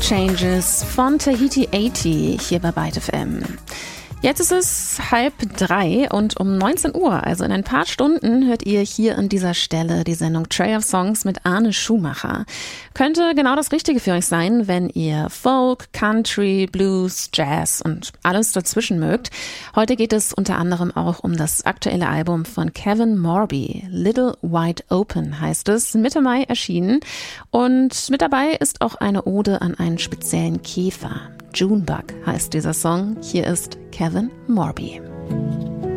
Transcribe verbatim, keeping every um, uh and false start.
Changes von Tahiti achtzig hier bei Byte F M. Jetzt ist es halb drei und um neunzehn Uhr, also in ein paar Stunden, hört ihr hier an dieser Stelle die Sendung Tray of Songs mit Arne Schumacher. Könnte genau das Richtige für euch sein, wenn ihr Folk, Country, Blues, Jazz und alles dazwischen mögt. Heute geht es unter anderem auch um das aktuelle Album von Kevin Morby. Little Wide Open heißt es, Mitte Mai erschienen. Und mit dabei ist auch eine Ode an einen speziellen Käfer. Junebug heißt dieser Song. Hier ist Kevin Morby.